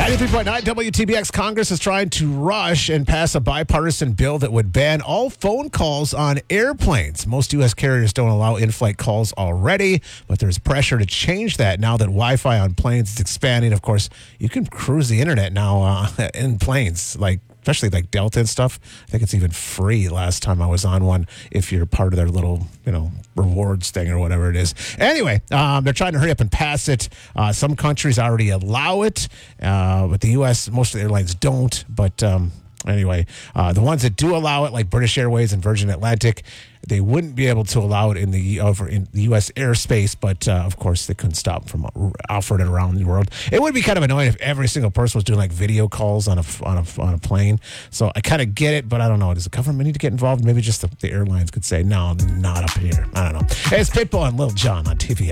93.9 WTBX. Congress is trying to rush and pass a bipartisan bill that would ban all phone calls on airplanes. Most U.S. carriers don't allow in-flight calls already, but there's pressure to change that now that Wi-Fi on planes is expanding. Of course, you can cruise the internet now in planes, especially like Delta and stuff. I think it's even free last time I was on one if you're part of their little, rewards thing or whatever it is. Anyway, they're trying to hurry up and pass it. Some countries already allow it, but the U.S., most of the airlines don't. But anyway, the ones that do allow it, like British Airways and Virgin Atlantic, they wouldn't be able to allow it in the U.S. airspace, but of course they couldn't stop from offering it around the world. It would be kind of annoying if every single person was doing like video calls on a plane. So I kind of get it, but I don't know. Does the government need to get involved? Maybe just the airlines could say, no, not up here. I don't know. Hey, it's Pitbull and Lil Jon on TVX.